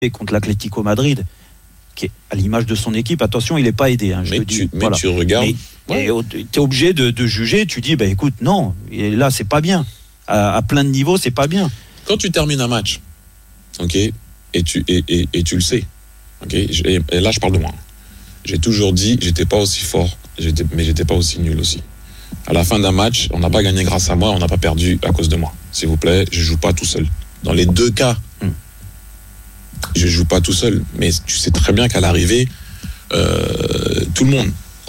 contre l'Atlético Madrid, qui est à l'image de son équipe. Attention, il n'est pas aidé. Tu regardes. Tu es obligé de juger. Tu dis, écoute, non, et là, c'est pas bien. À plein de niveaux, c'est pas bien. Quand tu termines un match, ok, et tu le sais, ok, et là, je parle de moi. J'ai toujours dit, j'étais pas aussi fort, mais j'étais pas aussi nul aussi. À la fin d'un match, on n'a pas gagné grâce à moi, on n'a pas perdu à cause de moi. S'il vous plaît, je joue pas tout seul. Dans les deux cas, je joue pas tout seul. Mais tu sais très bien qu'à l'arrivée, tout le monde.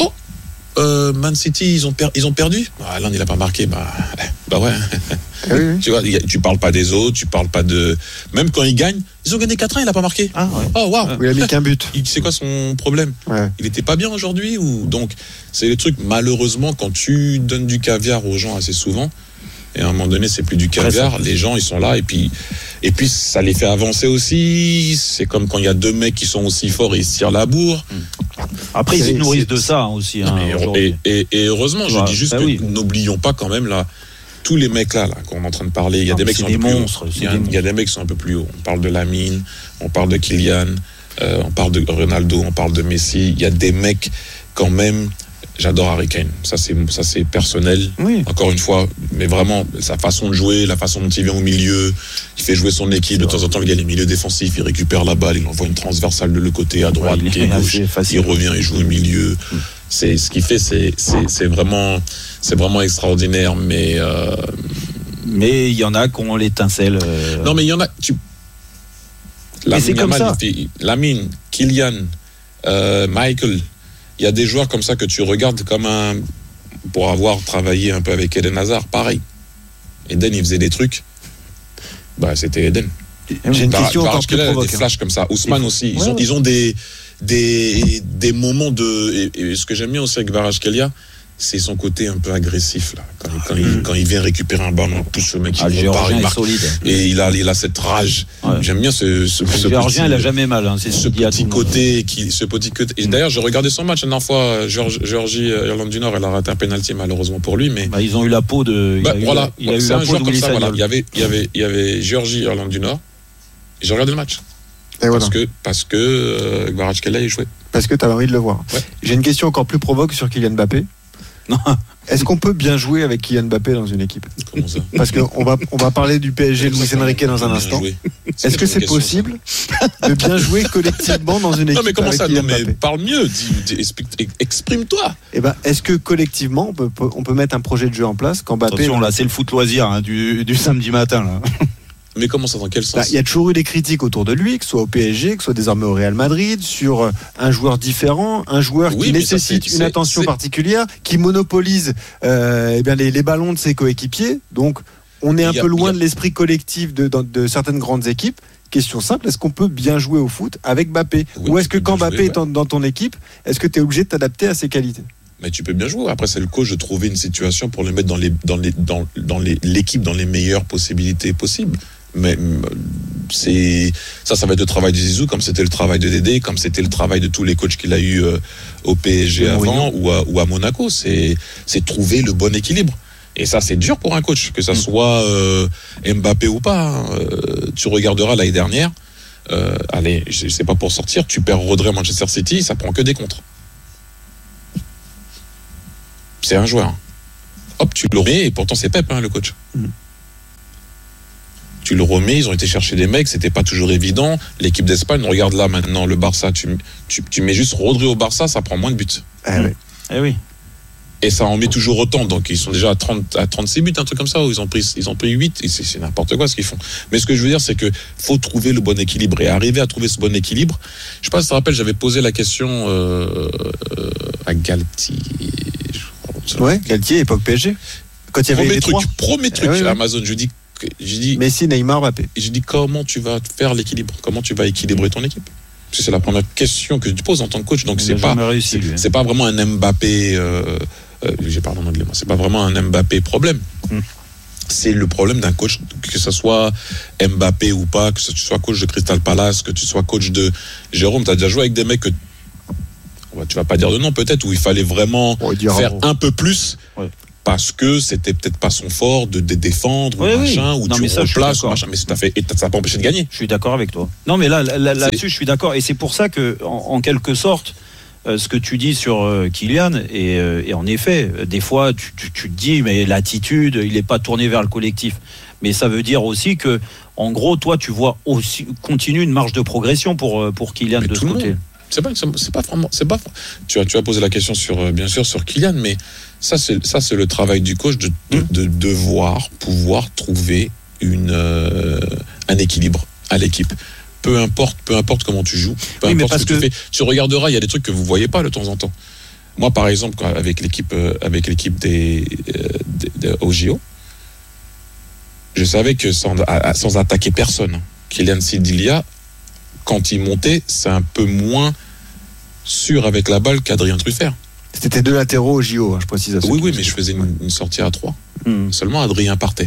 Man City, ils ont perdu. L'un, il a pas marqué. Ouais. Oui. Tu vois, tu parles pas des autres, tu parles pas de. Même quand ils gagnent, ils ont gagné 4-1, il a pas marqué. Ah ouais. Oh waouh. Il a mis qu'un but. C'est quoi son problème? Ouais. Il était pas bien aujourd'hui ou donc c'est le truc. Malheureusement, quand tu donnes du caviar aux gens assez souvent, et à un moment donné, c'est plus du caviar. Les gens, ils sont là et puis ça les fait avancer aussi. C'est comme quand il y a deux mecs qui sont aussi forts et ils se tirent la bourre. Après, ils se nourrissent de ça aussi. Et heureusement, je dis juste que n'oublions pas quand même là. Tous les mecs là qu'on est en train de parler, il y a des mecs qui sont un peu monstres, plus hauts. Il y a des mecs qui sont un peu plus hauts. On parle de Lamine, on parle de Kylian, on parle de Ronaldo, on parle de Messi. Il y a des mecs quand même. J'adore Harry Kane. Ça c'est personnel. Oui. Encore une fois, mais vraiment sa façon de jouer, la façon dont il vient au milieu, il fait jouer son équipe. De temps en temps, il y a les milieux défensifs, il récupère la balle, il envoie une transversale de le côté à droite, pied gauche. Il revient, il joue au milieu. C'est ce qu'il fait, c'est vraiment extraordinaire. Mais il y en a qui ont l'étincelle. Non, mais il y en a. C'est comme ça. Lamine, Kylian, Michael. Il y a des joueurs comme ça que tu regardes comme pour avoir travaillé un peu avec Eden Hazard, pareil. Eden, il faisait des trucs. C'était Eden. J'ai une question encore plus provoque. Des flashs comme ça. Ousmane aussi. Ils ont des moments de. Et ce que j'aime bien aussi avec Kvaratskhelia, c'est son côté un peu agressif là. Quand il vient récupérer un ballon, il pousse le mec, il est solide. Et il a cette rage. Ouais. J'aime bien ce Géorgien, il a jamais mal. C'est ce petit côté Et d'ailleurs, j'ai regardé son match la dernière fois. Géorgie, Irlande du Nord, elle a raté un penalty malheureusement pour lui, mais ils ont eu la peau de. C'est un joueur comme ça. Voilà. Il y avait Géorgie, Irlande du Nord. Et j'ai regardé le match. Parce que Kvaratskhelia y jouait. Parce que tu avais envie de le voir. Ouais. J'ai une question encore plus provoque sur Kylian Mbappé. Non. Est-ce qu'on peut bien jouer avec Kylian Mbappé dans une équipe? Comment ça? Parce qu'on va parler du PSG de Luis Enrique dans un instant. Est-ce que c'est possible de bien jouer collectivement dans une équipe? Non mais comment ça? Non mais parle mieux, exprime-toi. Est-ce que collectivement on peut mettre un projet de jeu en place quand Mbappé... Attention là, c'est le foot loisir du samedi matin là. Mais comment ça, dans quel sens? Il y a toujours eu des critiques autour de lui, que ce soit au PSG, que ce soit désormais au Real Madrid, sur un joueur différent, un joueur qui nécessite une attention particulière, qui monopolise les ballons de ses coéquipiers. Donc, on est un peu loin de l'esprit collectif de certaines grandes équipes. Question simple, est-ce qu'on peut bien jouer au foot avec Mbappé? Ou est-ce que quand Mbappé est dans ton équipe, est-ce que tu es obligé de t'adapter à ses qualités? Mais tu peux bien jouer. Après, c'est le coach de trouver une situation pour le mettre dans l'équipe dans les meilleures possibilités possibles. Mais ça va être le travail de Zizou, comme c'était le travail de Dédé, comme c'était le travail de tous les coachs qu'il a eu au PSG avant ou à Monaco. C'est trouver le bon équilibre. Et ça, c'est dur pour un coach, que ça soit Mbappé ou pas. Tu regarderas l'année dernière. Allez, je sais pas pour sortir. Tu perds Rodri à Manchester City, ça prend que des contres. C'est un joueur. Hop, tu le remets, et pourtant c'est Pep, le coach. Tu le remets, ils ont été chercher des mecs, c'était pas toujours évident. L'équipe d'Espagne, regarde là maintenant le Barça, tu mets juste Rodri au Barça, ça prend moins de buts. Oui. Et ça en met toujours autant, donc ils sont déjà à 36 buts, un truc comme ça, où ils ont pris 8, et c'est n'importe quoi ce qu'ils font. Mais ce que je veux dire, c'est que faut trouver le bon équilibre, et arriver à trouver ce bon équilibre. Je sais pas si tu te rappelles, j'avais posé la question à Galtier. Galtier, époque PSG. Quand il y avait les trois. Premier truc à Amazon, je dis Messi, Neymar, Mbappé. Et je dis comment tu vas faire l'équilibre, comment tu vas équilibrer ton équipe. Parce que c'est la première question que tu poses en tant que coach. Donc c'est pas vraiment un Mbappé. J'ai parlé en anglais, moi. C'est pas vraiment un Mbappé problème. C'est le problème d'un coach, que ce soit Mbappé ou pas, que tu sois coach de Crystal Palace, que tu sois coach de Jérôme. T'as déjà joué avec des mecs que tu vas pas dire de nom peut-être, où il fallait vraiment faire un peu plus. parce que c'était peut-être pas son fort de défendre ou machin, ou tu replaces, machin, mais tout à fait, et ça n'a pas empêché de gagner. Je suis d'accord avec toi. Non, mais là-dessus, je suis d'accord, et c'est pour ça que, en quelque sorte, ce que tu dis sur Kylian, et en effet, des fois, tu te dis, mais l'attitude, il n'est pas tourné vers le collectif. Mais ça veut dire aussi que, en gros, toi, tu vois aussi continue une marge de progression pour Kylian de ce côté. C'est pas vraiment. Tu as posé la question bien sûr sur Kylian, mais ça c'est le travail du coach de devoir pouvoir trouver un équilibre à l'équipe. Peu importe comment tu joues, peu importe ce que tu fais. Tu regarderas, il y a des trucs que vous voyez pas de temps en temps. Moi, par exemple, avec l'équipe des OGO, je savais que sans attaquer personne, Kylian Sidilia, quand il montait, c'est un peu moins sûr avec la balle qu'Adrien Truffert. C'était 2 latéraux au JO, je précise. Oui, mais je faisais une sortie à 3. Seulement Adrien partait.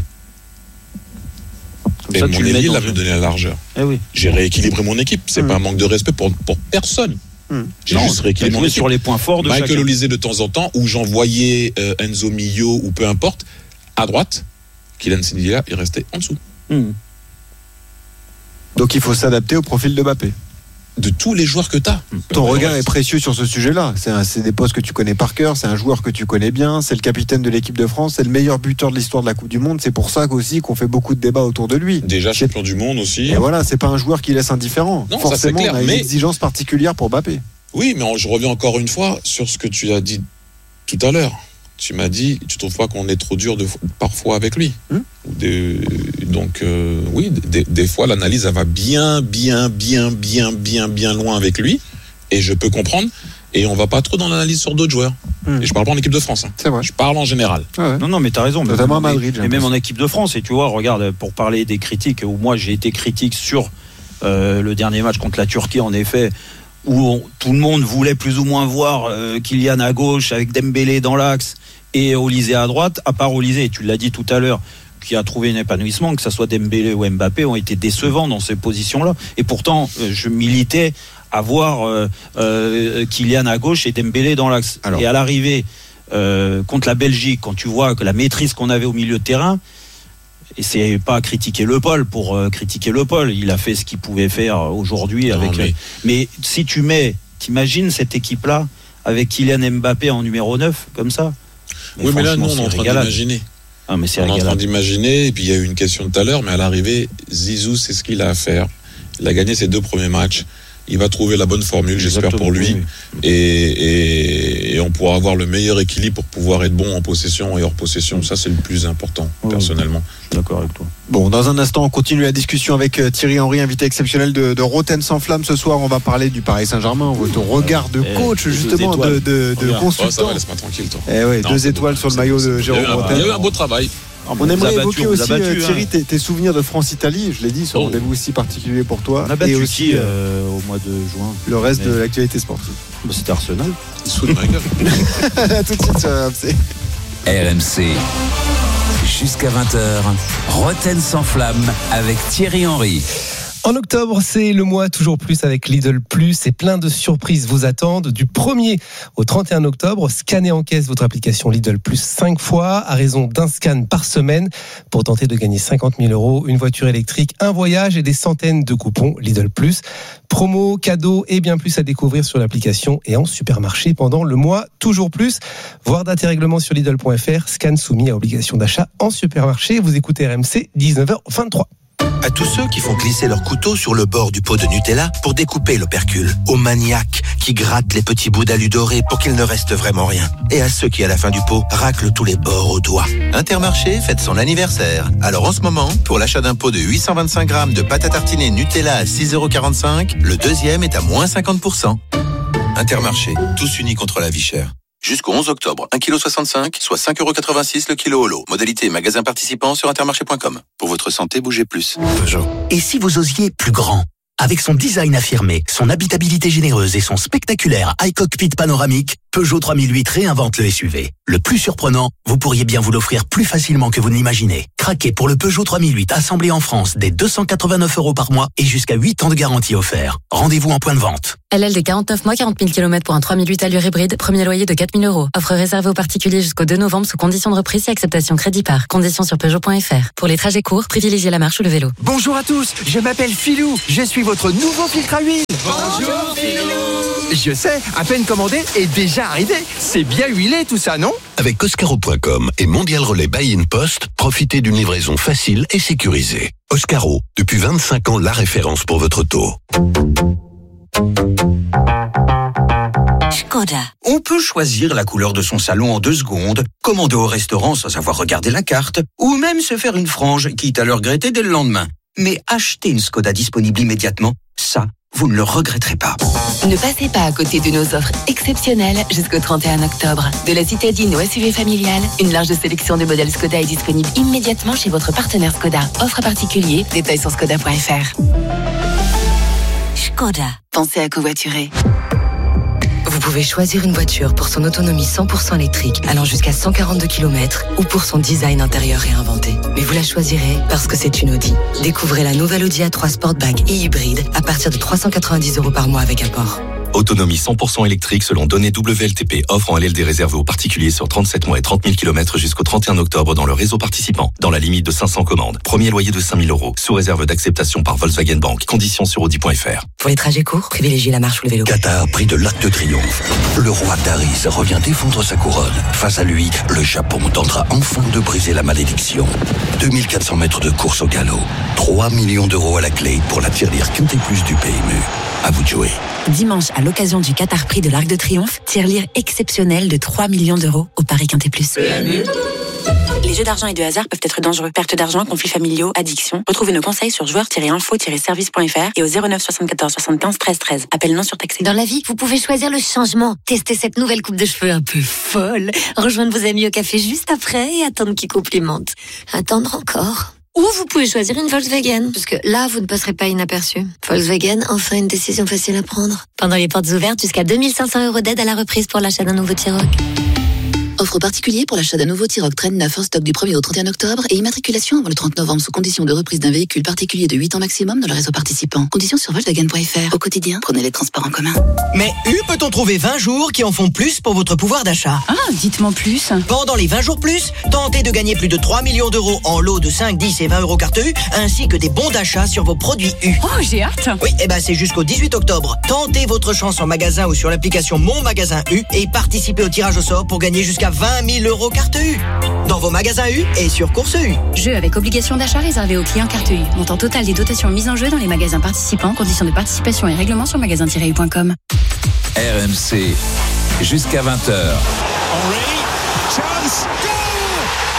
Et mon ailier me donné la largeur. Oui. J'ai rééquilibré mon équipe. C'est pas un manque de respect pour personne. J'ai juste rééquilibré mon équipe. Sur les points forts de Michael Olise de temps en temps, où j'envoyais Enzo Millo ou peu importe, à droite, Kylian Sidilia, il restait en dessous. Donc il faut s'adapter au profil de Mbappé. De tous les joueurs que tu as. Ton regard est précieux sur ce sujet-là. C'est des postes que tu connais par cœur, c'est un joueur que tu connais bien, c'est le capitaine de l'équipe de France, c'est le meilleur buteur de l'histoire de la Coupe du Monde. C'est pour ça aussi qu'on fait beaucoup de débats autour de lui. Déjà champion du monde aussi. Et voilà, c'est pas un joueur qui laisse indifférent. Non, forcément, ça, c'est clair, on a une exigence particulière pour Mbappé. Oui, mais je reviens encore une fois sur ce que tu as dit tout à l'heure. Tu m'as dit, tu trouves pas qu'on est trop dur parfois avec lui. Donc, oui, des fois, l'analyse, elle va bien loin avec lui. Et je peux comprendre. Et on va pas trop dans l'analyse sur d'autres joueurs. Et je parle pas en équipe de France. C'est vrai. Je parle en général. Non, mais t'as raison. Notamment à Madrid. Et même en équipe de France. Et tu vois, regarde, pour parler des critiques, où moi, j'ai été critique sur le dernier match contre la Turquie, en effet, où tout le monde voulait plus ou moins voir Kylian à gauche avec Dembélé dans l'axe et Olise à droite, à part Olise, tu l'as dit tout à l'heure, qui a trouvé un épanouissement, que ce soit Dembélé ou Mbappé, ont été décevants dans ces positions-là. Et pourtant, je militais à voir Kylian à gauche et Dembélé dans l'axe. Et à l'arrivée, contre la Belgique, quand tu vois que la maîtrise qu'on avait au milieu de terrain, et c'est pas critiquer Le Paul pour critiquer Le Paul, il a fait ce qu'il pouvait faire aujourd'hui. Mais si t'imagines cette équipe-là avec Kylian Mbappé en numéro 9, comme ça. Oui, mais là, nous, on est en train d'imaginer. On est en train d'imaginer, et puis il y a eu une question tout à l'heure, mais à l'arrivée, Zizou, c'est ce qu'il a à faire. Il a gagné ses 2 premiers matchs. Il va trouver la bonne formule, j'espère, pour lui. Et on pourra avoir le meilleur équilibre pour pouvoir être bon en possession et hors possession. Ça, c'est le plus important, personnellement. Je suis d'accord avec toi. Bon, dans un instant, on continue la discussion avec Thierry Henry, invité exceptionnel de Rotten sans flamme. Ce soir, on va parler du Paris Saint-Germain. Votre regard de coach, justement, de consultant. Ça va, laisse-moi tranquille, toi. 2 étoiles sur le maillot de Jérôme Rotten. Il y a eu un beau travail. On aimerait évoquer aussi, Thierry, tes souvenirs de France-Italie. Je l'ai dit, ce rendez-vous aussi particulier pour toi. On a battu aussi au mois de juin. Le reste de l'actualité sportive. C'était Arsenal. Il se fout de ma gueule. Tout de suite sur RMC. RMC. Jusqu'à 20h. Rotten sans flamme avec Thierry Henry. En octobre, c'est le mois toujours plus avec Lidl Plus et plein de surprises vous attendent. Du 1er au 31 octobre, scannez en caisse votre application Lidl Plus 5 fois à raison d'un scan par semaine pour tenter de gagner 50 000 €, une voiture électrique, un voyage et des centaines de coupons Lidl Plus. Promos, cadeaux et bien plus à découvrir sur l'application et en supermarché pendant le mois toujours plus. Voir date et règlement sur Lidl.fr, scan soumis à obligation d'achat en supermarché. Vous écoutez RMC, 19h23. À tous ceux qui font glisser leur couteau sur le bord du pot de Nutella pour découper l'opercule, aux maniaques qui grattent les petits bouts d'alu doré pour qu'il ne reste vraiment rien, et à ceux qui à la fin du pot raclent tous les bords au doigt. Intermarché fête son anniversaire. Alors en ce moment, pour l'achat d'un pot de 825 grammes de pâte à tartiner Nutella à 6,45 €, le deuxième est à moins 50%. Intermarché, tous unis contre la vie chère. Jusqu'au 11 octobre, 1,65 kg, soit 5,86 € le kilo au lot. Modalité magasin participant sur intermarché.com. Pour votre santé, bougez plus. Peugeot. Et si vous osiez plus grand ? Avec son design affirmé, son habitabilité généreuse et son spectaculaire iCockpit panoramique, Peugeot 3008 réinvente le SUV. Le plus surprenant, vous pourriez bien vous l'offrir plus facilement que vous ne l'imaginez. Craquez pour le Peugeot 3008 assemblé en France dès 289 € par mois et jusqu'à 8 ans de garantie offert. Rendez-vous en point de vente. LL de 49 mois, 40 000 km pour un 3008 allure hybride, premier loyer de 4 000 €. Offre réservée aux particuliers jusqu'au 2 novembre sous condition de reprise et acceptation crédit par. Conditions sur Peugeot.fr. Pour les trajets courts, privilégiez la marche ou le vélo. Bonjour à tous, je m'appelle Philou, je suis votre nouveau filtre à huile. Bonjour Philou. Je sais, à peine commandé et déjà arrivé. C'est bien huilé tout ça, non? Avec Oscaro.com et Mondial Relais Buy-in Post, profitez d'une livraison facile et sécurisée. Oscaro, depuis 25 ans la référence pour votre taux. Škoda. On peut choisir la couleur de son salon en 2 secondes, commander au restaurant sans avoir regardé la carte, ou même se faire une frange, quitte à le regretter dès le lendemain. Mais acheter une Škoda disponible immédiatement, ça, vous ne le regretterez pas. Ne passez pas à côté de nos offres exceptionnelles jusqu'au 31 octobre. De la citadine au SUV familial, une large sélection de modèles Škoda est disponible immédiatement chez votre partenaire Škoda. Offre particulier, détails sur škoda.fr. Škoda. Pensez à covoiturer. Vous pouvez choisir une voiture pour son autonomie 100% électrique allant jusqu'à 142 km ou pour son design intérieur réinventé. Mais vous la choisirez parce que c'est une Audi. Découvrez la nouvelle Audi A3 Sportback et hybride à partir de 390 € par mois avec apport. Autonomie 100% électrique selon données WLTP. Offre en LLD réservée aux particuliers sur 37 mois et 30 000 km jusqu'au 31 octobre dans le réseau participant. Dans la limite de 500 commandes. Premier loyer de 5 000 €. Sous réserve d'acceptation par Volkswagen Bank. Conditions sur Audi.fr. Pour les trajets courts, privilégiez la marche ou le vélo. Qatar, prix de l'Arc de Triomphe. Le roi Taris revient défendre sa couronne. Face à lui, le Japon tentera enfin de briser la malédiction. 2400 mètres de course au galop. 3 millions d'euros à la clé pour la tirelire Quintet Plus du PMU. À vous de jouer. Dimanche, à l'occasion du Qatar Prix de l'Arc de Triomphe, tirelire exceptionnelle de 3 millions d'euros au Paris Quintet Plus. Les jeux d'argent et de hasard peuvent être dangereux. Perte d'argent, conflits familiaux, addiction. Retrouvez nos conseils sur joueurs-info-service.fr et au 09 74 75 13 13. Appel non surtaxé. Dans la vie, vous pouvez choisir le changement. Testez cette nouvelle coupe de cheveux un peu folle. Rejoindre vos amis au café juste après et attendre qu'ils complimentent. Attendre encore. Ou vous pouvez choisir une Volkswagen, parce que là, vous ne passerez pas inaperçu. Volkswagen, enfin une décision facile à prendre. Pendant les portes ouvertes, jusqu'à 2500 € d'aide à la reprise pour l'achat d'un nouveau T-Roc. Offre particulier pour l'achat d'un nouveau T-Roc Traîne 9 en stock du 1er au 31 octobre et immatriculation avant le 30 novembre sous condition de reprise d'un véhicule particulier de 8 ans maximum dans le réseau participant. Conditions sur Volkswagen.fr. Au quotidien, prenez les transports en commun. Mais peut-on trouver 20 jours qui en font plus pour votre pouvoir d'achat? Ah, dites-moi plus. Pendant les 20 jours plus, tentez de gagner plus de 3 millions d'euros en lots de 5, 10 et 20 € carte U, ainsi que des bons d'achat sur vos produits U. Oh, j'ai hâte. Oui, c'est jusqu'au 18 octobre. Tentez votre chance en magasin ou sur l'application Mon Magasin U et participez au tirage au sort pour gagner jusqu'à 20 000 € carte U. Dans vos magasins U et sur Course U. Jeu avec obligation d'achat réservé aux clients carte U. Montant total des dotations mises en jeu dans les magasins participants. Conditions de participation et règlements sur magasin-u.com. RMC, jusqu'à 20h. Henry, chance, goal!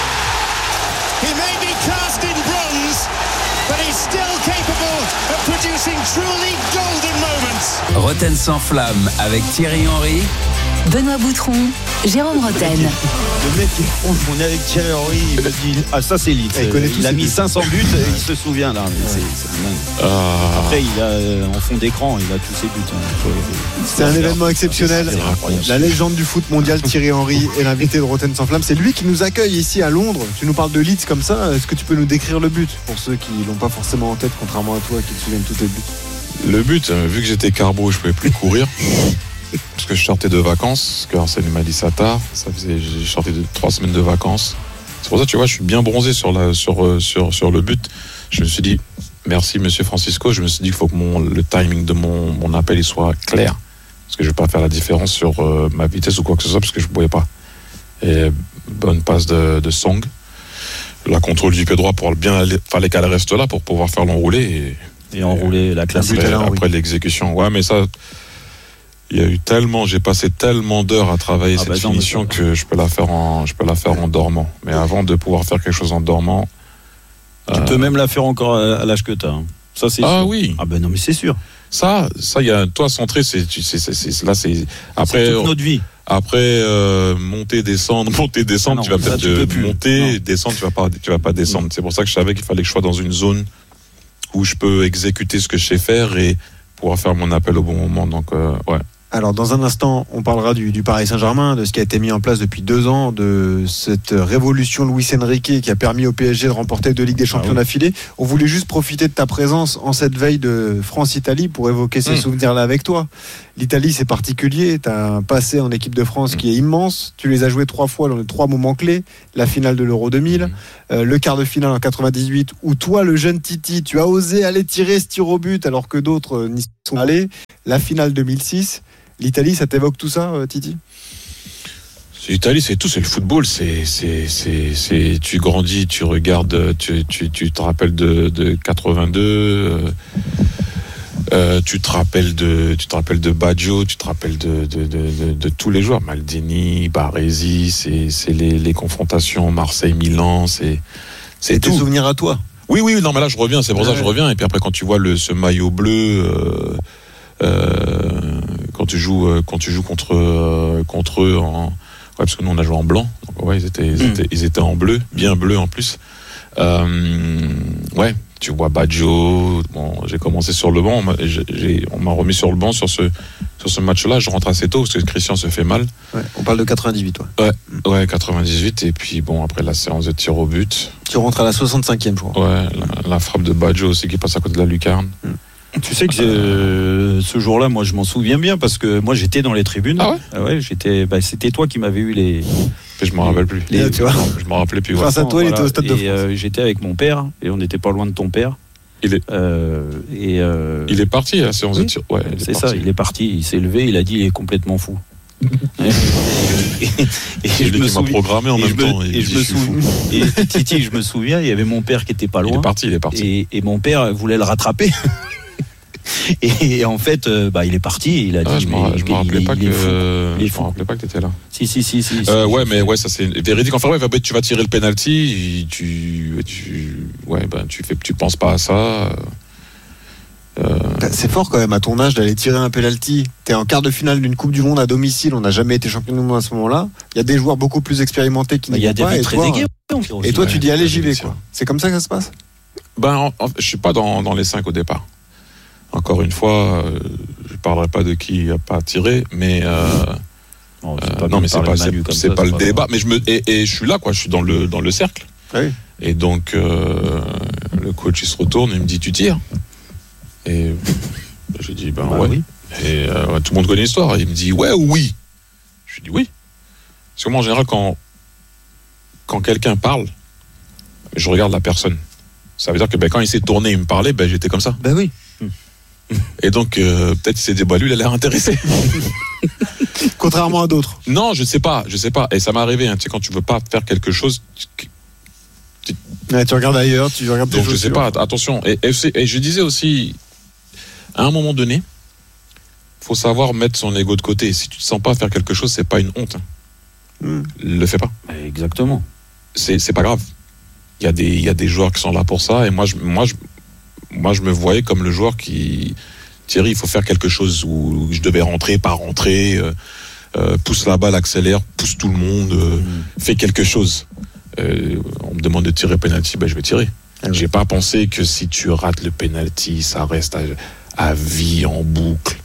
He may be cast in bronze, but he's still capable of producing truly golden moments. Roten sans flamme avec Thierry Henry. Benoît Boutron, Jérôme Roten. Le mec qui on est avec Thierry Henry, il me dit ça c'est lit. Il a mis 500 buts, il se souvient là. C'est dingue. Après il a en fond d'écran, il a tous ses buts. C'est un événement exceptionnel. La légende du foot mondial Thierry Henry est l'invité de Roten sans flamme. C'est lui qui nous accueille ici à Londres. Tu nous parles de Leeds comme ça. Est-ce que tu peux nous décrire le but pour ceux qui l'ont pas forcément en tête, contrairement à toi qui te souviennent tous tes buts? Le but, vu que j'étais carbo, je pouvais plus courir. Parce que je sortais de vacances, que Arsène m'a dit ça tard. J'ai sorti de 3 semaines de vacances. C'est pour ça, tu vois, je suis bien bronzé sur le but. Je me suis dit, merci Monsieur Francisco. Je me suis dit qu'il faut que le timing de mon appel il soit clair. Parce que je ne vais pas faire la différence sur ma vitesse ou quoi que ce soit, parce que je ne pouvais pas. Et bonne passe de Song. La contrôle du pied droit pour bien aller, fallait qu'elle reste là pour pouvoir faire l'enroulé. Et enrouler la classe. Après l'exécution. Ouais, mais ça... Il y a eu j'ai passé tellement d'heures à travailler cette finition que je peux la faire en dormant. Mais avant de pouvoir faire quelque chose en dormant, tu peux même la faire encore à l'âge que t'as. Ça c'est sûr. Oui. Ah ben non mais c'est sûr. Ça il y a toi centré, c'est là c'est après toute notre vie. Après monter descendre, tu vas peut-être monter, descendre, tu vas pas descendre. C'est pour ça que je savais qu'il fallait que je sois dans une zone où je peux exécuter ce que je sais faire et pouvoir faire mon appel au bon moment. Donc ouais. Alors, dans un instant, on parlera du Paris Saint-Germain, de ce qui a été mis en place depuis 2 ans, de cette révolution Luis Enrique qui a permis au PSG de remporter 2 Ligues des Champions d'affilée. On voulait juste profiter de ta présence en cette veille de France-Italie pour évoquer ces souvenirs-là avec toi. L'Italie, c'est particulier. Tu as un passé en équipe de France qui est immense. Tu les as joués 3 fois dans les 3 moments clés. La finale de l'Euro 2000, le quart de finale en 98, où toi, le jeune Titi, tu as osé aller tirer ce tir au but alors que d'autres n'y sont allés. La finale 2006. L'Italie, ça t'évoque tout ça, Titi ? L'Italie, c'est tout, c'est le football. C'est tu grandis, tu regardes, tu te rappelles de 82. Tu te rappelles de Baggio, tu te rappelles de tous les joueurs, Maldini, Baresi, c'est les confrontations Marseille-Milan, c'est tout. Tes souvenirs à toi. Oui, non, mais là je reviens, c'est pour ça que je reviens. Et puis après, quand tu vois ce maillot bleu, quand tu joues contre eux parce que nous on a joué en blanc, donc ouais, ils étaient en bleu, bien bleu en plus. Ouais, tu vois Baggio. Bon, j'ai commencé sur le banc, on m'a remis sur le banc sur ce match-là. Je rentre assez tôt parce que Christian se fait mal. Ouais, on parle de 98, toi. Ouais, 98. Et puis bon, après la séance de tir au but. Tu rentres à la 65e, je crois. Ouais, la frappe de Baggio aussi qui passe à côté de la lucarne. Tu sais que ce jour-là, moi, je m'en souviens bien parce que moi, j'étais dans les tribunes. Ah ouais, c'était toi qui m'avais eu les. Je m'en rappelle plus. Tu vois. Je m'en rappelais plus. Grâce à toi, il était au Stade de France. J'étais avec mon père et on n'était pas loin de ton père. Il est parti à la séance de tir. Ouais, c'est ça. Il est parti. Il s'est levé. Il a dit, il est complètement fou. et je me souviens programmé en même temps. Et Titi, je me souviens, il y avait mon père qui était pas loin. Il est parti. Et mon père voulait le rattraper. Et en fait, il est parti. Il a dit. Je me rappelais pas que t'étais là. Si. Ouais, mais ouais, ça c'est véridique. Enfin, ouais, tu vas tirer le penalty. Tu penses pas à ça. C'est fort quand même à ton âge d'aller tirer un penalty. T'es en quart de finale d'une Coupe du Monde à domicile. On n'a jamais été champion du monde à ce moment-là. Il y a des joueurs beaucoup plus expérimentés qui n'y vont pas. Et toi, tu dis allez, j'y vais, quoi. C'est comme ça que ça se passe. Je suis pas dans les 5 au départ. Encore une fois, je parlerai pas de qui n'a pas tiré, mais non, mais c'est pas le débat. Mais je suis là, quoi. Je suis dans le cercle. Oui. Et donc le coach il se retourne et il me dit tu tires. Et je dis ouais. Oui. Et tout le monde connaît l'histoire. Il me dit ouais ou oui. Je dis oui. Parce que moi en général quand quelqu'un parle, je regarde la personne. Ça veut dire que quand il s'est tourné, il me parlait, j'étais comme ça. Oui. Et donc peut-être il s'est dit lui il a l'air intéressé. Contrairement à d'autres. Non, je sais pas. Et ça m'est arrivé. Tu sais, quand tu veux pas faire quelque chose, tu regardes ailleurs, tu regardes tes donc chaussures. Je sais pas. Attention. Et je disais aussi, à un moment donné, faut savoir mettre son ego de côté. Si tu te sens pas faire quelque chose, c'est pas une honte. Le fais pas. Exactement. C'est pas grave. Il y a des joueurs qui sont là pour ça. Et moi je me voyais comme le joueur qui... Thierry, il faut faire quelque chose où je devais rentrer, pas rentrer, pousse la balle, accélère, pousse tout le monde, fais quelque chose. On me demande de tirer penalty, je vais tirer. J'ai pas pensé que si tu rates le penalty, ça reste à vie, en boucle.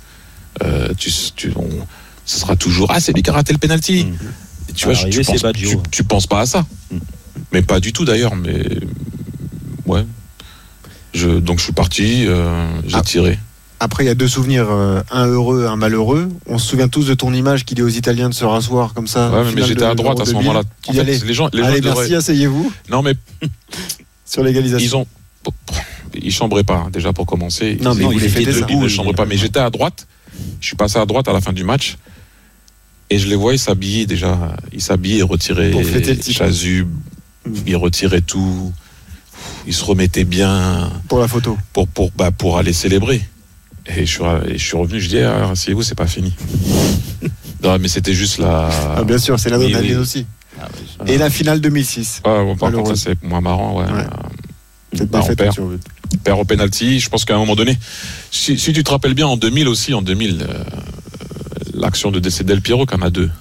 Ce sera toujours, c'est lui qui a raté le penalty. Tu vois, tu penses pas à ça. Mais pas du tout d'ailleurs, mais ouais. Donc je suis parti, j'ai tiré. Après, il y a 2 souvenirs, un heureux, un malheureux. On se souvient tous de ton image qui dit aux Italiens de se rasseoir comme ça. Ouais, mais j'étais à droite à ce moment-là. En fait, les gens merci, asseyez-vous. Non, mais sur l'égalisation. Ils chambraient pas, déjà pour commencer. Non, mais ils étaient debout. Ils ne chambraient pas. Mais j'étais à droite. Je suis passé à droite à la fin du match. Et je les voyais s'habiller déjà. Ils s'habillaient et retiraient chasuble. Ils retiraient tout. Ils se remettaient bien. Pour la photo. Pour aller célébrer. Et je suis revenu, je dis, asseyez-vous, c'est pas fini. Non, mais c'était juste bien sûr, c'est l'adrénaline aussi. Et la finale 2006. Par contre, ça, c'est moins marrant, ouais. C'est pas fait, on perd au penalty. Je pense qu'à un moment donné, si tu te rappelles bien, en 2000, l'action de décès Del Piero, qu'il y en a 2.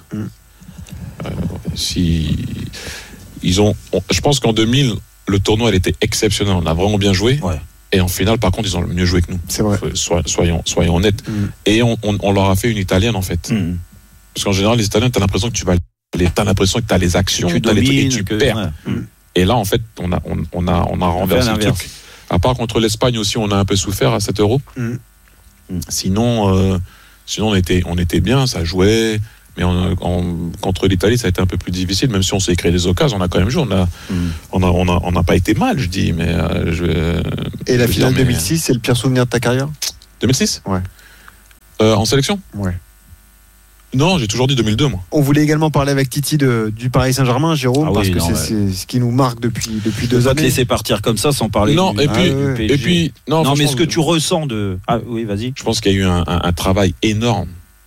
Je pense qu'en 2000, le tournoi, elle était exceptionnel. On a vraiment bien joué. Ouais. Et en finale, par contre, ils ont mieux joué que nous. C'est vrai. Soyons honnêtes. Et on leur a fait une italienne, en fait. Parce qu'en général, les Italiens, t'as l'impression que t'as l'impression que t'as les actions, t'as les trucs et tu perds. Et là, en fait, on a renversé le truc. À part contre l'Espagne aussi, on a un peu souffert à 7 €. Sinon, on était bien, ça jouait. Mais contre l'Italie, ça a été un peu plus difficile, même si on s'est créé des occasions, on a quand même joué. On n'a pas été mal, je dis. Mais et la finale 2006, c'est le pire souvenir de ta carrière? 2006 ? Ouais. En sélection ? Ouais. Non, j'ai toujours dit 2002, moi. On voulait également parler avec Titi du Paris Saint-Germain, Jérôme, parce que c'est ce qui nous marque depuis 2 années. Pas te laisser partir comme ça sans parler. Non, du PSG. Non, mais ce que tu ressens de. Ah oui, vas-y. Je pense qu'il y a eu un travail énorme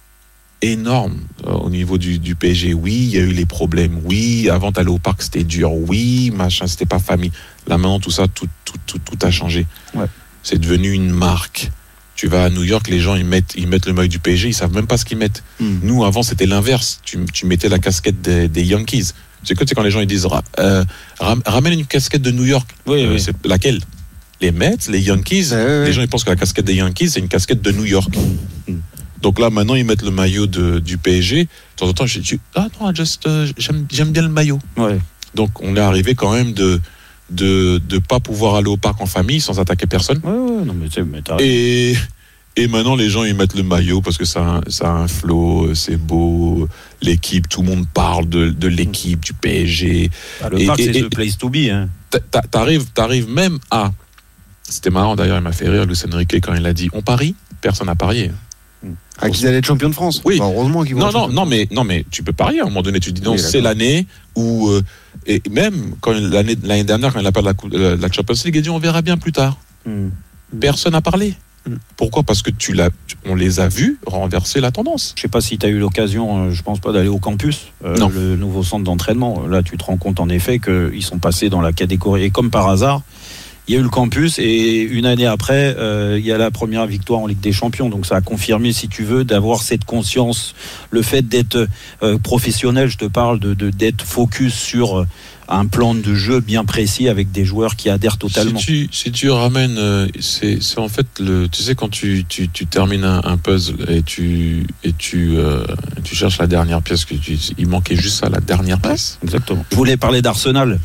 au niveau du PSG. Oui, il y a eu les problèmes. Oui, avant d'aller au parc, c'était dur. Oui, machin, c'était pas famille. Là, maintenant, tout ça, tout a changé. Ouais. C'est devenu une marque. Tu vas à New York, les gens ils mettent le maillot du PSG, ils savent même pas ce qu'ils mettent. Nous, avant, c'était l'inverse. Tu mettais la casquette des Yankees. C'est quand les gens ils disent ramène une casquette de New York. Oui. C'est laquelle? Les Mets, les Yankees. Les gens ils pensent que la casquette des Yankees c'est une casquette de New York. Donc là, maintenant, ils mettent le maillot du PSG. De temps en temps, je dis j'aime bien le maillot. Ouais. Donc, on est arrivé quand même de pas pouvoir aller au parc en famille sans attaquer personne. Ouais, non, mais t'as... Et maintenant, les gens, ils mettent le maillot parce que ça a un flow, c'est beau, l'équipe, tout le monde parle de l'équipe, du PSG. Le parc, c'est the place to be. Hein. T'arrives même à... C'était marrant, d'ailleurs, il m'a fait rire, Luis Enrique, quand il a dit, on parie, personne n'a parié. Qu'ils allaient être champions de France. Oui. Heureusement qu'ils vont. Non, mais tu peux parier à un moment donné. Tu dis non, c'est l'année où et même quand l'année dernière, quand il a perdu la Champions League, il a dit on verra bien plus tard. Personne n'a parlé. Pourquoi ? Parce que on les a vus renverser la tendance. Je sais pas si tu as eu l'occasion, je pense pas, d'aller au campus, le nouveau centre d'entraînement. Là, tu te rends compte en effet qu'ils sont passés dans la catégorie. Et comme par hasard, il y a eu le campus et une année après, il y a la première victoire en Ligue des Champions. Donc ça a confirmé, si tu veux, d'avoir cette conscience, le fait d'être professionnel, je te parle d'être focus sur un plan de jeu bien précis avec des joueurs qui adhèrent totalement. Si tu ramènes, c'est en fait tu sais quand tu termines un puzzle et tu cherches la dernière pièce, il manquait juste ça, la dernière pièce. Exactement. Je voulais parler d'Arsenal.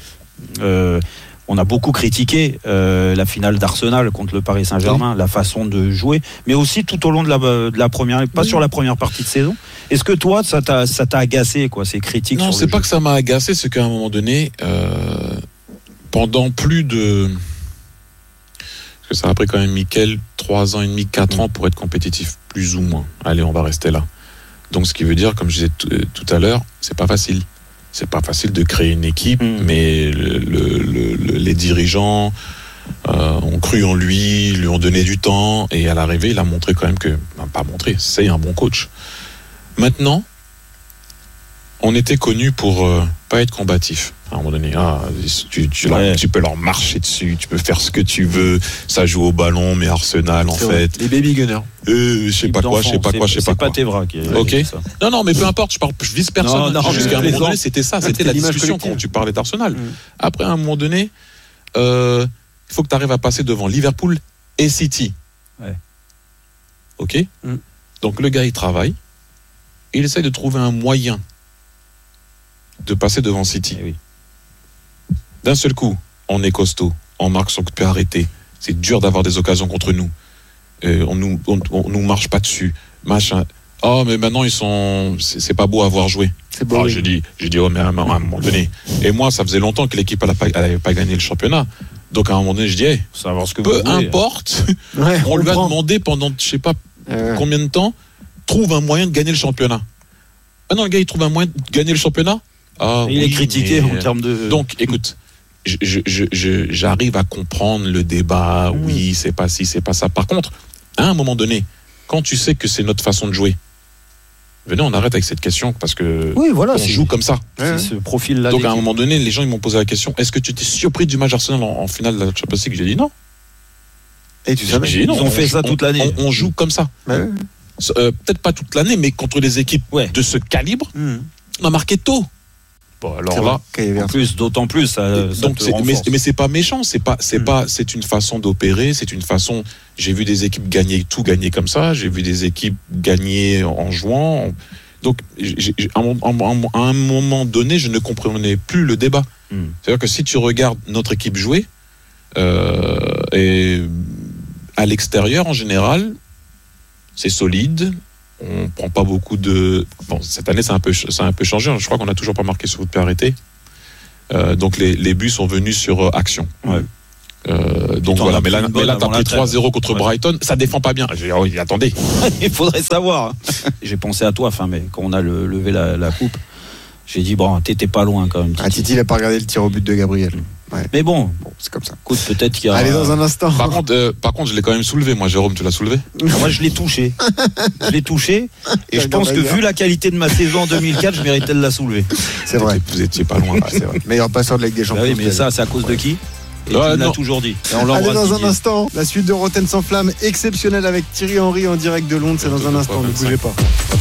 On a beaucoup critiqué la finale d'Arsenal contre le Paris Saint-Germain, la façon de jouer, mais aussi tout au long de la première, pas sur la première partie de saison. Est-ce que toi, ça t'a agacé, quoi, ces critiques? Non, c'est pas que ça m'a agacé, c'est qu'à un moment donné, pendant plus de... Parce que ça a pris quand même Mikel 3 ans et demi, 4 ans pour être compétitif, plus ou moins. Allez, on va rester là. Donc ce qui veut dire, comme je disais tout à l'heure, c'est pas facile. C'est pas facile de créer une équipe, mais les dirigeants ont cru en lui ont donné du temps, et à l'arrivée, il a montré quand même c'est un bon coach. Maintenant, on était connus pour pas être combatifs. À un moment donné, tu peux leur marcher dessus, tu peux faire ce que tu veux, ça joue au ballon, mais Arsenal, en fait. Les baby gunners. Je sais pas quoi. C'est pas Tevra qui est. Ok. Non, mais peu importe, je vise personne. Jusqu'à un moment donné, c'était ça, c'était la discussion quand tu parlais d'Arsenal. Après, à un moment donné, il faut que tu arrives à passer devant Liverpool et City. Ouais. Ok. Donc le gars, il travaille, il essaye de trouver un moyen de passer devant City. Oui. D'un seul coup, on est costaud, on marque son coup de pied arrêté. C'est dur d'avoir des occasions contre nous. On nous marche pas dessus, machin. Oh, mais maintenant c'est pas beau à voir jouer. C'est beau. J'ai dit, mais à un moment donné. Et moi, ça faisait longtemps que l'équipe n'avait pas gagné le championnat. Donc à un moment donné, je dis, savoir ce que peu importe, on lui a demandé pendant je sais pas combien de temps, trouve un moyen de gagner le championnat. Maintenant, le gars, il trouve un moyen de gagner le championnat. Il est critiqué en termes de... Donc, écoute, j'arrive à comprendre le débat. Oui, c'est pas ci, c'est pas ça. Par contre, à un moment donné, quand tu sais que c'est notre façon de jouer, venez, on arrête avec cette question parce que on joue comme ça. C'est ce profil-là. Donc, à un moment donné, les gens ils m'ont posé la question, est-ce que tu t'es surpris du match Arsenal en finale de la Champions League? J'ai dit non. Et tu savais, ils ont fait ça toute l'année. On joue comme ça. Peut-être pas toute l'année, mais contre des équipes de ce calibre, on a marqué tôt. Bon, alors là, en plus, d'autant plus, ça donc mais c'est pas méchant, c'est une façon d'opérer, c'est une façon. J'ai vu des équipes gagner comme ça, j'ai vu des équipes gagner en jouant. Donc, à un moment donné, je ne comprenais plus le débat. C'est-à-dire que si tu regardes notre équipe jouer, et à l'extérieur, en général, c'est solide. On prend pas beaucoup de. Bon, cette année, ça a un peu changé. Je crois qu'on n'a toujours pas marqué sur coup de pied arrêté. Donc, les buts sont venus sur action. Ouais. Donc voilà, mais là t'as pris 3-0 contre Brighton, ça défend pas bien. Attendez, il faudrait savoir. J'ai pensé à toi, mais quand on a levé la coupe, j'ai dit bon, t'étais pas loin quand même. Titi, il a pas regardé le tir au but de Gabriel. Ouais. Mais bon, c'est comme ça. Écoute, peut-être qu'il y a. Allez, dans un instant. Par contre, je l'ai quand même soulevé. Moi, Jérôme, tu l'as soulevé? Moi, je l'ai touché. Et je pense que vu la qualité de ma saison en 2004, je méritais de la soulever. C'est vrai. Vous étiez pas loin. C'est vrai. Meilleur passeur de la Ligue des Champions. Oui, mais ça, c'est à cause de qui? Et tu l'as toujours dit. Et on allez, dans un instant, la suite de Roten sans flamme exceptionnelle avec Thierry Henry en direct de Londres. C'est dans un instant, ne bougez pas.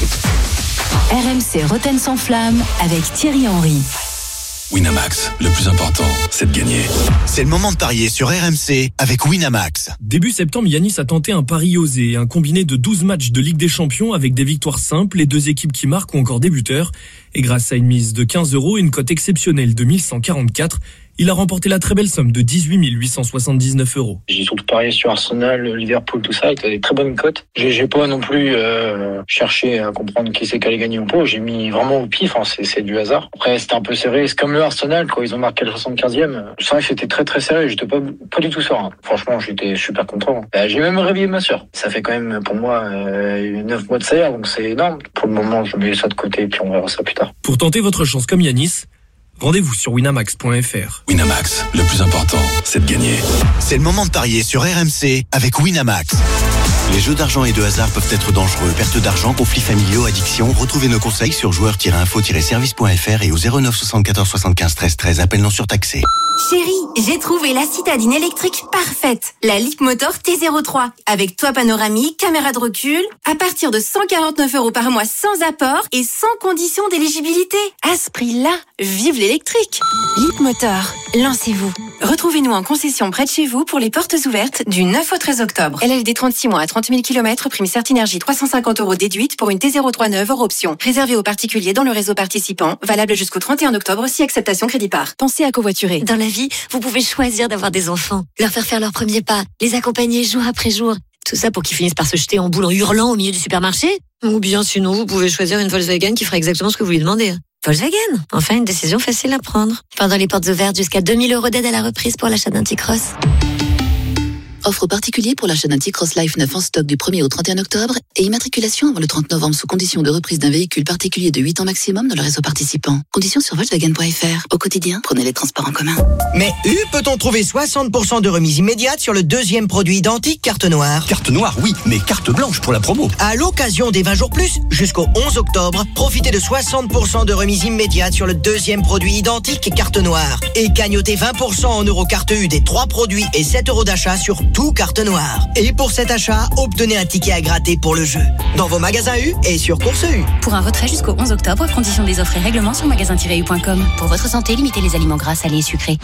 RMC Roten sans flamme avec Thierry Henry. Winamax, le plus important, c'est de gagner. C'est le moment de parier sur RMC avec Winamax. Début septembre, Yanis a tenté un pari osé, un combiné de 12 matchs de Ligue des Champions avec des victoires simples, les 2 équipes qui marquent ou encore des buteurs. Et grâce à une mise de 15 €, une cote exceptionnelle de 1144, il a remporté la très belle somme de 18 879 €. J'ai surtout parié sur Arsenal, Liverpool, tout ça, avec des très bonnes cotes. J'ai pas non plus cherché à comprendre qui c'est qui allait gagner ou pas. J'ai mis vraiment au pif, c'est du hasard. Après, c'était un peu serré. C'est comme le Arsenal, quand ils ont marqué le 75e. C'est vrai que c'était très très serré. J'étais pas du tout serein. Franchement, j'étais super content. J'ai même réveillé ma sœur. Ça fait quand même, pour moi, 9 mois de salaire, donc c'est énorme. Pour le moment, je mets ça de côté, puis on verra ça plus tard. Pour tenter votre chance comme Yanis, rendez-vous sur winamax.fr. Winamax, le plus important, c'est de gagner. C'est le moment de parier sur RMC avec Winamax. Les jeux d'argent et de hasard peuvent être dangereux. Perte d'argent, conflits familiaux, addiction. Retrouvez nos conseils sur joueurs-info-service.fr et au 09 74 75 13 13. Appel non surtaxé. Chérie, j'ai trouvé la citadine électrique parfaite. La Leapmotor T03. Avec toit panoramique, caméra de recul. À partir de 149 € par mois sans apport et sans condition d'éligibilité. À ce prix-là, vive l'électrique. Leapmotor, lancez-vous. Retrouvez-nous en concession près de chez vous pour les portes ouvertes du 9 au 13 octobre. LLD 36 mois à 30 000 km, prime Certinergie 350 € déduite pour une T03 neuve hors option. Réservé aux particuliers dans le réseau participant. Valable jusqu'au 31 octobre si acceptation crédit par. Pensez à covoiturer. Dans la vie, vous pouvez choisir d'avoir des enfants, leur faire leurs premiers pas, les accompagner jour après jour. Tout ça pour qu'ils finissent par se jeter en boule en hurlant au milieu du supermarché. Ou bien sinon, vous pouvez choisir une Volkswagen qui fera exactement ce que vous lui demandez. Volkswagen, enfin une décision facile à prendre. Pendant les portes ouvertes, jusqu'à 2 000 € d'aide à la reprise pour l'achat d'un T-Cross. Offre particulier pour l'achat d'un T-Cross Life 9 en stock du 1er au 31 octobre et immatriculation avant le 30 novembre sous condition de reprise d'un véhicule particulier de 8 ans maximum dans le réseau participant. Conditions sur Volkswagen.fr. Au quotidien, prenez les transports en commun. Mais peut-on trouver 60% de remise immédiate sur le deuxième produit identique carte noire? Carte noire, oui, mais carte blanche pour la promo. À l'occasion des 20 jours plus, jusqu'au 11 octobre, profitez de 60% de remise immédiate sur le deuxième produit identique carte noire. Et gagnotez 20% en euros carte U des 3 produits et 7 € d'achat sur tout carte noire. Et pour cet achat, obtenez un ticket à gratter pour le jeu. Dans vos magasins U et sur Course U. Pour un retrait jusqu'au 11 octobre, conditions des offres et règlements sur magasin-u.com. Pour votre santé, limitez les aliments gras, salés et sucrés.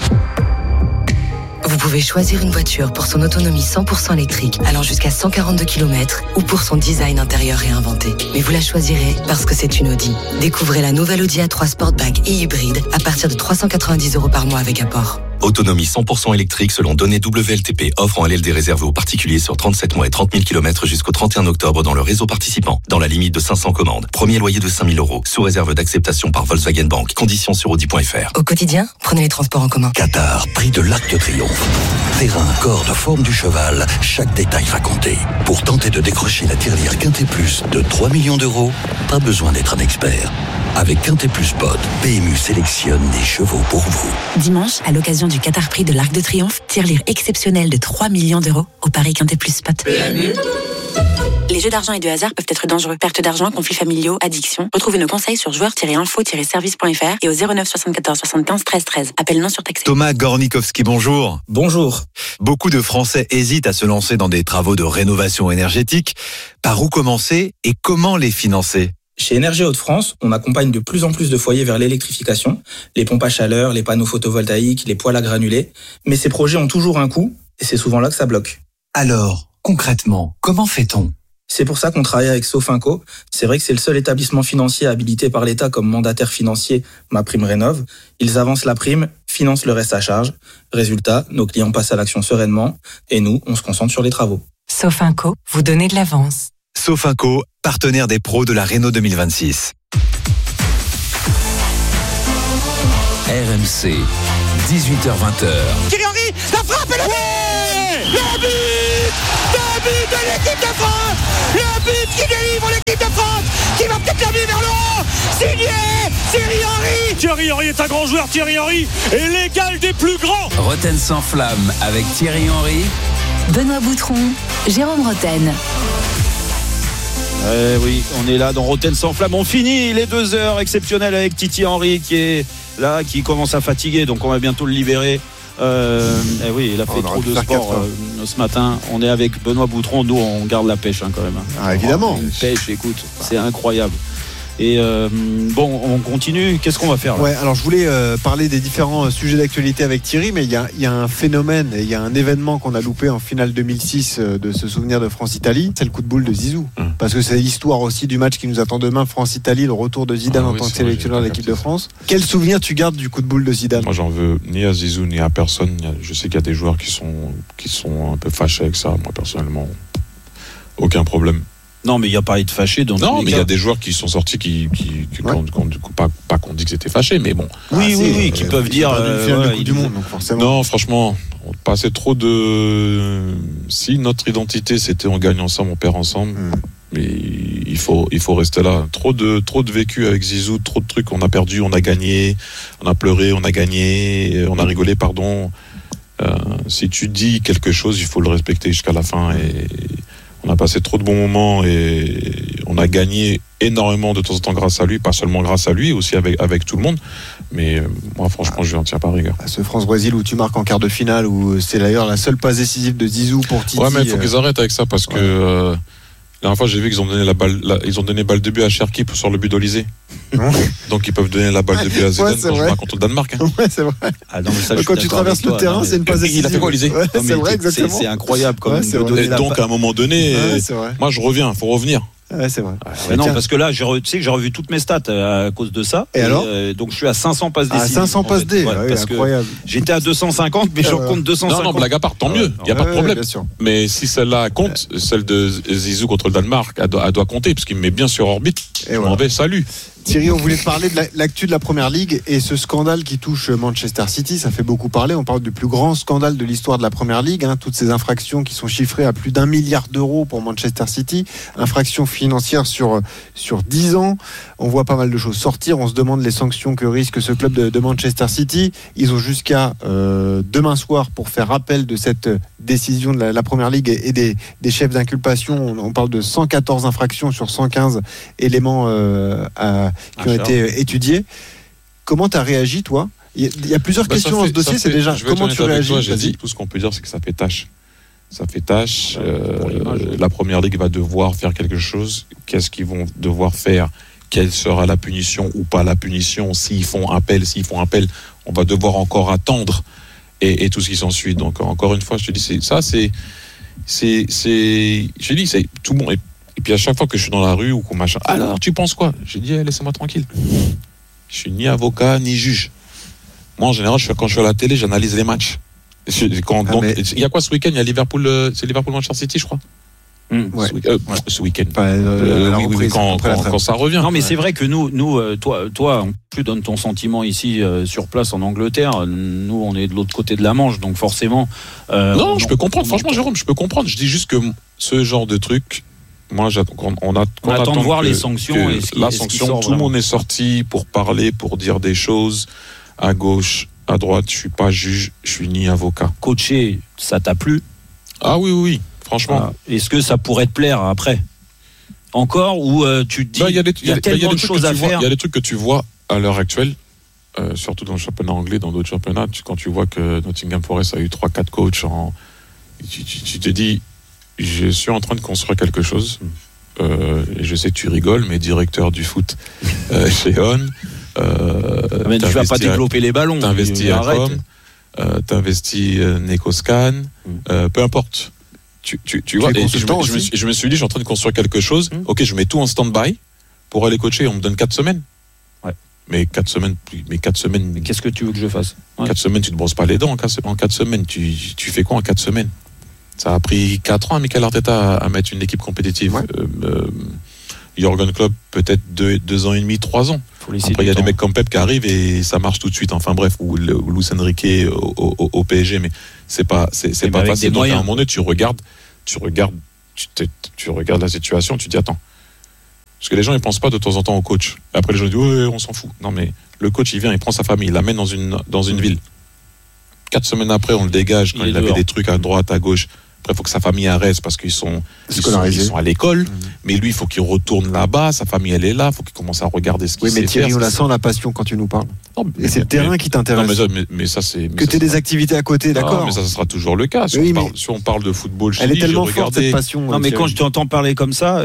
Vous pouvez choisir une voiture pour son autonomie 100% électrique, allant jusqu'à 142 km, ou pour son design intérieur réinventé. Mais vous la choisirez parce que c'est une Audi. Découvrez la nouvelle Audi A3 Sportback et hybride à partir de 390 € par mois avec apport. Autonomie 100% électrique selon données WLTP. Offre en LLD réservée aux particuliers sur 37 mois et 30 000 km jusqu'au 31 octobre dans le réseau participant. Dans la limite de 500 commandes. Premier loyer de 5 000 €. Sous réserve d'acceptation par Volkswagen Bank. Conditions sur Audi.fr. Au quotidien, prenez les transports en commun. Qatar, prix de l'Arc de Triomphe. Terrain, corde, forme du cheval, chaque détail va compter. Pour tenter de décrocher la tirelire Quintet Plus de 3 millions d'euros, pas besoin d'être un expert. Avec Quintet Plus Pod, PMU sélectionne des chevaux pour vous. Dimanche, à l'occasion du Qatar Prix de l'Arc de Triomphe, tirelire exceptionnelle de 3 millions d'euros au Paris Quintet Plus Spot. PMU. Les jeux d'argent et de hasard peuvent être dangereux. Perte d'argent, conflits familiaux, addiction. Retrouvez nos conseils sur joueurs-info-service.fr et au 09 74 75 13 13. Appel non surtaxé. Thomas Gornikowski, bonjour. Bonjour. Beaucoup de Français hésitent à se lancer dans des travaux de rénovation énergétique. Par où commencer et comment les financer ? Chez Énergie Hauts-de-France, on accompagne de plus en plus de foyers vers l'électrification, les pompes à chaleur, les panneaux photovoltaïques, les poêles à granulés. Mais ces projets ont toujours un coût et c'est souvent là que ça bloque. Alors, concrètement, comment fait-on ? C'est pour ça qu'on travaille avec Sofinco. C'est vrai que c'est le seul établissement financier habilité par l'État comme mandataire financier MaPrimeRénov'. Ils avancent la prime, financent le reste à charge. Résultat, nos clients passent à l'action sereinement et nous, on se concentre sur les travaux. Sofinco, vous donnez de l'avance. Sofinco, partenaire des pros de la Renault 2026. RMC, 18h-20h. Thierry Henry, la frappe et le but! Le but! Le but de l'équipe de France! Le but qui délivre l'équipe de France! Qui va peut-être la vie vers le haut! Signé Thierry Henry! Thierry Henry est un grand joueur, Thierry Henry est l'égal des plus grands! Roten sans flamme avec Thierry Henry. Benoît Boutron, Jérôme Roten. Oui, on est là dans Roten sans flamme. On finit les 2 heures exceptionnelles avec Titi Henry qui est là, qui commence à fatiguer, donc on va bientôt le libérer. Oui, il a fait trop de sport ce matin. On est avec Benoît Boutron. Nous, on garde la pêche quand même. Ah, évidemment. Pêche, écoute, c'est incroyable. Et bon, on continue. Qu'est-ce qu'on va faire là ? Ouais, alors je voulais parler des différents sujets d'actualité avec Thierry, mais il y a un phénomène, il y a un événement qu'on a loupé en finale 2006 de ce souvenir de France-Italie, c'est le coup de boule de Zizou. Parce que c'est l'histoire aussi du match qui nous attend demain, France-Italie, le retour de Zidane en tant que sélectionneur de l'équipe de France. Quel souvenir tu gardes du coup de boule de Zidane ? Moi, j'en veux ni à Zizou ni à personne. Je sais qu'il y a des joueurs qui sont un peu fâchés avec ça. Moi, personnellement, aucun problème. Non, mais il n'y a pas à être fâché. Non, mais il y a des joueurs qui sont sortis qui pas qu'on dit que c'était fâché, mais bon. Oui, qui peuvent dire. Du monde, donc forcément. Non, franchement, on passait trop de. Si notre identité c'était on gagne ensemble, on perd ensemble. Mais il faut rester là. Trop de vécu avec Zizou, trop de trucs. On a perdu, on a gagné, on a pleuré, on a gagné, on a rigolé, pardon. Si tu dis quelque chose, il faut le respecter jusqu'à la fin. Et on a passé trop de bons moments et on a gagné énormément de temps en temps grâce à lui, pas seulement grâce à lui, aussi avec tout le monde. Mais moi, franchement, je lui en tiens pas rigueur. Ce France-Brésil où tu marques en quart de finale, où c'est d'ailleurs la seule passe décisive de Zizou pour Titi. Ouais, mais il faut qu'ils arrêtent avec ça parce que la dernière fois, j'ai vu qu'ils ont donné ils ont donné balle de but à Cherki sur le but d'Olysée. Donc ils peuvent donner la balle de but à Zidane quand je marque contre le Danemark. Ouais, c'est vrai. Ah non, mais ça, quand tu traverses le terrain, c'est une passe décisive. Il a fait quoi, Olysée? Ouais, c'est vrai, exactement. C'est incroyable quand même. Donc à un moment donné, moi je reviens, il faut revenir. Ouais, c'est vrai. Non, parce que là, tu sais que j'ai revu toutes mes stats à cause de ça. Et alors donc je suis à 500 passes décisives. À 500 passes D, incroyable. J'étais à 250, mais j'en compte 250. Non, blague à part, tant mieux, il n'y a pas de problème. Mais si celle-là compte, celle de Zizou contre le Danemark, elle doit compter, parce qu'il me met bien sur orbite. Je m'en vais, salut. Thierry, on voulait te parler de l'actu de la Première Ligue et ce scandale qui touche Manchester City, ça fait beaucoup parler. On parle du plus grand scandale de l'histoire de la Première Ligue, toutes ces infractions qui sont chiffrées à plus d'1 milliard d'euros pour Manchester City, infractions financières sur 10 ans. On voit pas mal de choses sortir, on se demande les sanctions que risque ce club de Manchester City. Ils ont jusqu'à demain soir pour faire appel de cette décision de la Première Ligue et des chefs d'inculpation. On parle de 114 infractions sur 115 éléments qui ont été étudiés. Comment tu as réagi, toi ? Il y a plusieurs questions dans ce dossier. C'est déjà comment tu réagis. J'ai dit, tout ce qu'on peut dire, c'est que ça fait tâche. Ça fait tâche. La Première Ligue va devoir faire quelque chose. Qu'est-ce qu'ils vont devoir faire ? Quelle sera la punition ou pas la punition ? S'ils font appel, on va devoir encore attendre et tout ce qui s'ensuit. Donc encore une fois, je te dis, c'est tout le monde. Et puis à chaque fois que je suis dans la rue ou qu'on machin, alors tu penses quoi ? J'ai dit laissez-moi tranquille. Je suis ni avocat ni juge. Moi en général, quand je suis à la télé, j'analyse les matchs. Il y a quoi ce week-end ? Il y a Liverpool, c'est Liverpool-Manchester City, je crois. Ce week-end. Quand ça revient. Non, mais c'est vrai que nous, toi, en plus donne ton sentiment ici sur place en Angleterre. Nous, on est de l'autre côté de la Manche, donc forcément. Non, je peux comprendre. Franchement, Jérôme, je peux comprendre. Je dis juste que ce genre de truc. Moi, on attend de voir les sanctions. La sanction, tout le monde est sorti pour parler, pour dire des choses à gauche, à droite. Je suis pas juge, je suis ni avocat. Coacher, ça t'a plu ? Ah oui, franchement. Est-ce que ça pourrait te plaire après ? Encore ou tu te dis il y a tellement de choses à faire. Il y a des trucs que tu vois à l'heure actuelle, surtout dans le championnat anglais, dans d'autres championnats, quand tu vois que Nottingham Forest a eu 3-4 coachs, tu te dis. Je suis en train de construire quelque chose et je sais que tu rigoles, mais directeur du foot chez On. Mais tu vas pas développer les ballons. T'investis à Com, t'investis Necoscan, peu importe. Tu vois, et je me suis dit, je suis en train de construire quelque chose. Ok, je mets tout en stand-by pour aller coacher. On me donne 4 semaines. Ouais. Mais 4 semaines. Mais qu'est-ce que tu veux que je fasse? 4 semaines, tu te brosses pas les dents en 4 semaines. Tu fais quoi en 4 semaines? Ça a pris 4 ans à Mikel Arteta à mettre une équipe compétitive. Jürgen Klopp, peut-être 2 ans et demi, 3 ans. Après, il y a des mecs comme Pep qui arrivent et ça marche tout de suite. Enfin bref, ou Luis Enrique au PSG, mais c'est pas facile. Donc à un moment donné, tu regardes la situation, tu te dis attends. Parce que les gens ils pensent pas de temps en temps au coach. Et après les gens disent ouais, on s'en fout. Non mais le coach il vient, il prend sa famille, il l'amène dans une ville. 4 semaines après, on le dégage quand il avait des trucs à droite, à gauche. Après, il faut que sa famille reste parce qu'ils sont à l'école. Mais lui, il faut qu'il retourne là-bas. Sa famille, elle est là. Il faut qu'il commence à regarder ce qu'il sait faire. Oui, mais Thierry, on la sent la passion quand tu nous parles. Non, et c'est le terrain qui t'intéresse. Non, mais ça, c'est. Que tu aies des activités à côté, d'accord. Non, mais ça sera toujours le cas. Si on parle de football, elle est tellement forte, cette passion. Non, mais quand je t'entends parler comme ça,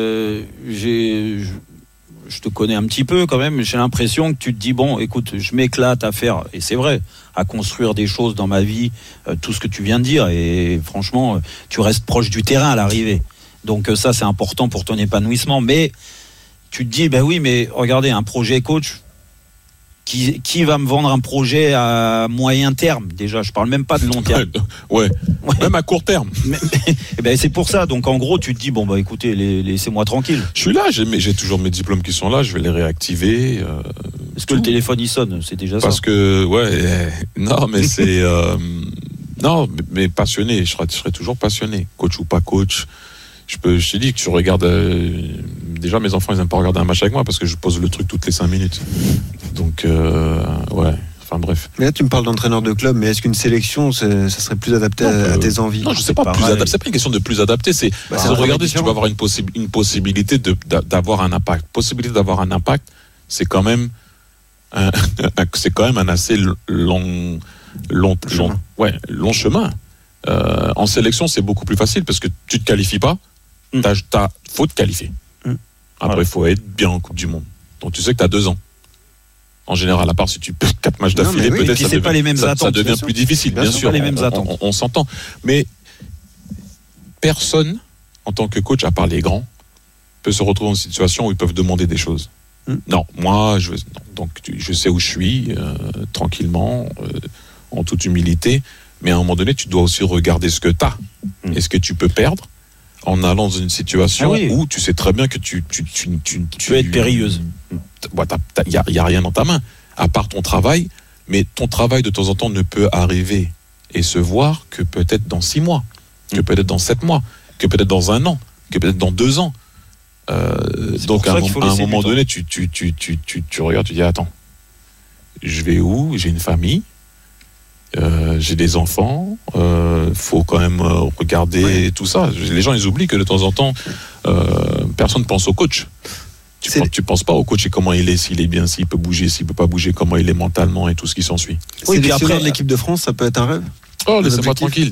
je te connais un petit peu quand même, j'ai l'impression que tu te dis bon écoute, je m'éclate à faire, et c'est vrai, à construire des choses dans ma vie, tout ce que tu viens de dire, et franchement tu restes proche du terrain à l'arrivée, donc ça c'est important pour ton épanouissement. Mais tu te dis ben oui, mais regardez, un projet coach, qui va me vendre un projet à moyen terme? Déjà, je parle même pas de long terme. Ouais. Même à court terme. Mais c'est pour ça. Donc en gros, tu te dis bon bah écoutez, laissez-moi tranquille. Je suis là, j'ai toujours mes diplômes qui sont là, je vais les réactiver. Est-ce que le téléphone il sonne? C'est déjà ça. Parce que non, mais c'est non, mais passionné. Je serai toujours passionné, coach ou pas coach. Je te dis que tu regardes. Déjà, mes enfants, ils n'aiment pas regarder un match avec moi parce que je pose le truc toutes les 5 minutes. Donc, ouais. Enfin, bref. Mais là, tu me parles d'entraîneur de club, mais est-ce qu'une sélection, ça serait plus adapté à tes envies? Non, je sais pas. Plus adapté. C'est pas une question de plus adapté. C'est de regarder si tu vas avoir une possibilité d'avoir un impact. Possibilité d'avoir un impact, c'est quand même un assez long chemin. En sélection, c'est beaucoup plus facile parce que tu te qualifies pas. Faut te qualifier. Après, il faut être bien en Coupe du Monde. Donc, tu sais que tu as 2 ans. En général, à part si tu perds 4 matchs d'affilée, peut-être ça devient plus difficile. Bien sûr, les mêmes attentes. On s'entend. Mais personne, en tant que coach, à part les grands, peut se retrouver dans une situation où ils peuvent demander des choses. Non, moi, donc je sais où je suis, tranquillement, en toute humilité. Mais à un moment donné, tu dois aussi regarder ce que tu as et ce que tu peux perdre en allant dans une situation où tu sais très bien que tu peux être périlleuse. Il y a rien dans ta main, à part ton travail. Mais ton travail, de temps en temps, ne peut arriver et se voir que peut-être dans 6 mois, que peut-être dans 7 mois, que peut-être dans 1 an, que peut-être dans 2 ans. Donc, à un moment donné, tu regardes, tu dis, attends, je vais où? J'ai une famille. J'ai des enfants, faut quand même regarder tout ça. Les gens, ils oublient que de temps en temps, personne ne pense au coach. Tu penses pas au coach et comment il est, s'il est bien, s'il peut bouger, s'il peut pas bouger, comment il est mentalement et tout ce qui s'ensuit. Oui, puis après, l'équipe de France, ça peut être un rêve. Oh, laissez-moi tranquille.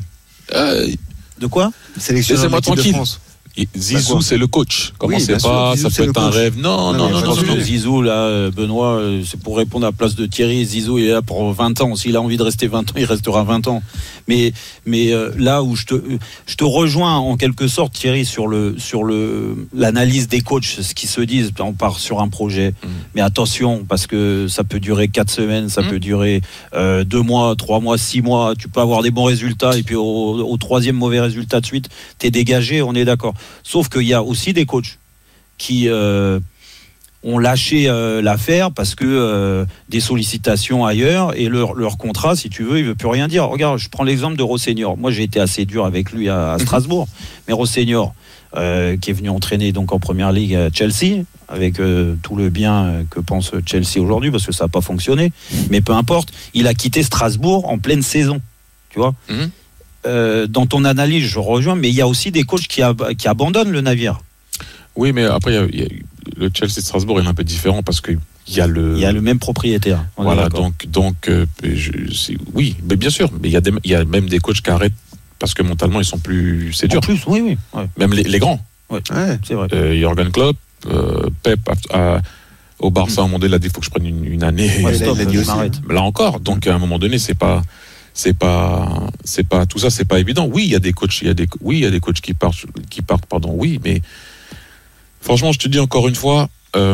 De quoi? Laissez-moi tranquille. Zizou, c'est le coach. Commencez pas, ça peut être un rêve. Non. Zizou, là, Benoît, c'est pour répondre à la place de Thierry. Zizou, il est là pour 20 ans. S'il a envie de rester 20 ans, il restera 20 ans. Mais là où je te rejoins en quelque sorte, Thierry, sur l'analyse des coachs, ce qu'ils se disent, on part sur un projet. Mais attention, parce que ça peut durer 4 semaines, ça peut durer 2 mois, 3 mois, 6 mois. Tu peux avoir des bons résultats et puis au 3e mauvais résultat de suite, t'es dégagé, on est d'accord. Sauf qu'il y a aussi des coachs qui ont lâché l'affaire parce que des sollicitations ailleurs et leur contrat, si tu veux, il veut plus rien dire. Regarde, je prends l'exemple de Rosseignor. Moi, j'ai été assez dur avec lui à Strasbourg, mais Rosseignor, qui est venu entraîner donc en première ligue à Chelsea, avec tout le bien que pense Chelsea aujourd'hui, parce que ça n'a pas fonctionné. Mais peu importe, il a quitté Strasbourg en pleine saison, tu vois. Dans ton analyse, je rejoins, mais il y a aussi des coachs qui abandonnent le navire. Oui, mais après, le Chelsea de Strasbourg est un peu différent parce que il y a le même propriétaire. Voilà, donc oui, mais bien sûr, mais il y a même des coachs qui arrêtent parce que mentalement ils sont plus. C'est dur. En plus, oui. Ouais. Même les grands. Ouais, c'est vrai. Jürgen Klopp, Pep au Barça, à un moment donné, il a dit, il faut que je prenne une année. Ouais, stop, il a dit aussi. Là encore. Donc, à un moment donné, c'est pas tout ça, c'est pas évident. Oui, il y a des coachs, qui partent, oui, mais franchement, je te dis encore une fois,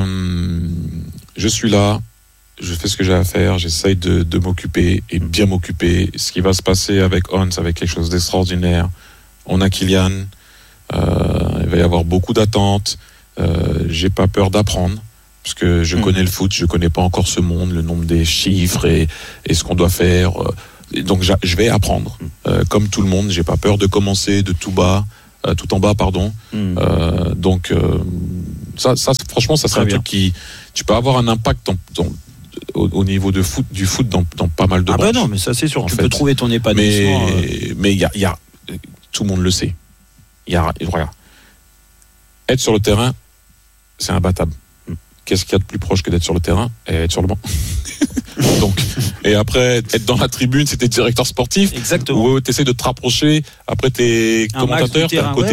je suis là, je fais ce que j'ai à faire, j'essaye de m'occuper et bien m'occuper. Ce qui va se passer avec Hans, avec quelque chose d'extraordinaire. On a Kylian, il va y avoir beaucoup d'attentes, j'ai pas peur d'apprendre. Parce que je connais le foot, je connais pas encore ce monde, le nombre des chiffres et ce qu'on doit faire. Donc je vais apprendre. Comme tout le monde, j'ai pas peur de commencer de tout en bas, pardon. Donc ça, franchement, ça serait un truc qui, tu peux avoir un impact au niveau du foot dans pas mal de branches. Ah ben non, mais ça c'est sûr. Tu peux trouver ton épanouissement. Mais il y a, tout le monde le sait. Regarde, être sur le terrain, c'est imbattable. Qu'est-ce qu'il y a de plus proche que d'être sur le terrain et être sur le banc? Donc, et après, être dans la tribune, c'était directeur sportif. Exactement. Où tu essaies de te rapprocher. Après, t'es commentateur, t'es à côté.